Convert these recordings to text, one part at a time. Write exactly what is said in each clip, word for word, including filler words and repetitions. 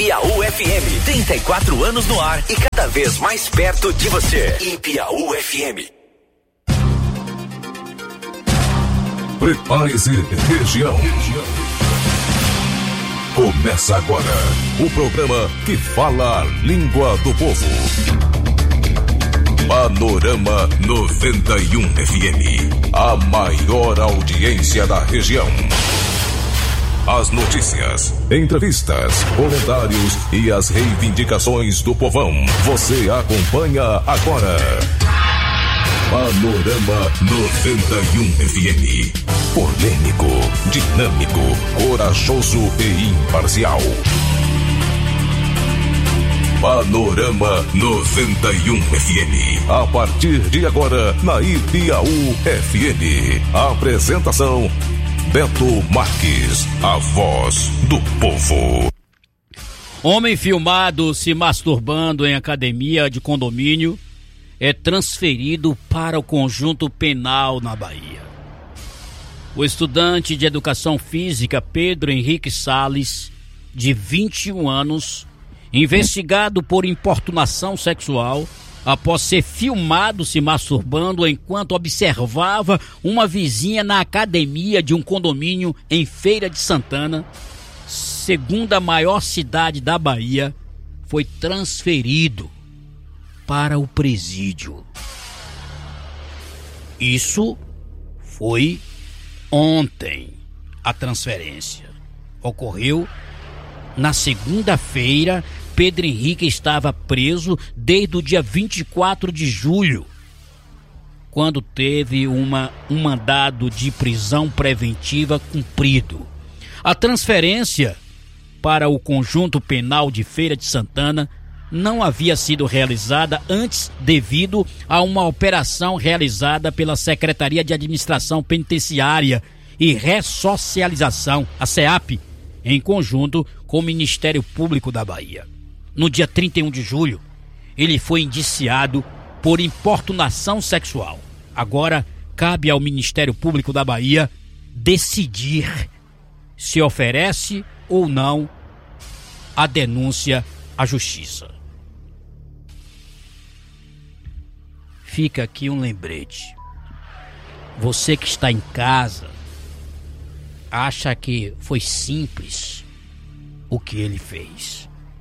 Ipiaú F M, trinta e quatro anos no ar e cada vez mais perto de você. Ipiaú F M. Prepare-se, região. Começa agora o programa que fala a língua do povo. Panorama noventa e um F M, a maior audiência da região. As notícias, entrevistas, comentários e as reivindicações do povão. Você acompanha agora. Panorama noventa e um F M. Polêmico, dinâmico, corajoso e imparcial. Panorama noventa e um F M. A partir de agora, na Ipiaú F M. Apresentação: Beto Marques, a voz do povo. Homem filmado se masturbando em academia de condomínio é transferido para o conjunto penal na Bahia. O estudante de educação física Pedro Henrique Salles, de vinte e um anos, investigado por importunação sexual após ser filmado se masturbando enquanto observava uma vizinha na academia de um condomínio em Feira de Santana, segunda maior cidade da Bahia, foi transferido para o presídio. Isso foi ontem. A transferência ocorreu na segunda-feira. Pedro Henrique estava preso desde o dia vinte e quatro de julho, quando teve uma, um mandado de prisão preventiva cumprido. A transferência para o conjunto penal de Feira de Santana não havia sido realizada antes devido a uma operação realizada pela Secretaria de Administração Penitenciária e Ressocialização, a SEAP, em conjunto com o Ministério Público da Bahia. No dia trinta e um de julho, ele foi indiciado por importunação sexual. Agora, cabe ao Ministério Público da Bahia decidir se oferece ou não a denúncia à Justiça. Fica aqui um lembrete. Você que está em casa, acha que foi simples o que ele fez.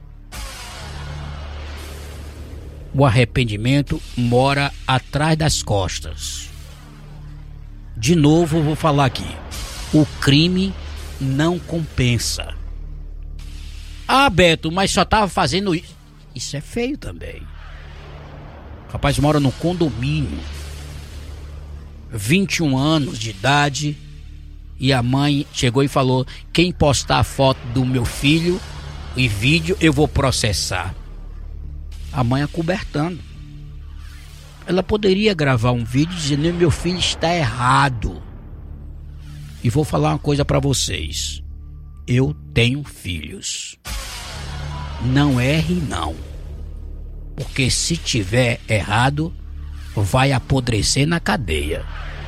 O arrependimento mora atrás das costas. De novo, vou falar aqui. O crime não compensa. Ah, Beto, mas só estava fazendo isso. Isso é feio também. O rapaz mora no condomínio. vinte e um anos de idade. E a mãe chegou e falou: quem postar a foto do meu filho e vídeo, eu vou processar. A mãe acobertando. Ela poderia gravar um vídeo dizendo: meu filho está errado. E vou falar uma coisa para vocês. Eu tenho filhos. Não erre não. Porque se tiver errado, vai apodrecer na cadeia.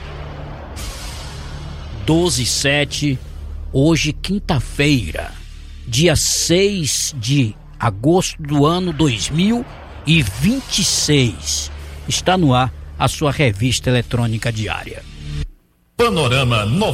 doze e sete, hoje quinta-feira, dia seis de agosto do ano dois mil e vinte e seis. Está no ar a sua revista eletrônica diária. Panorama noventa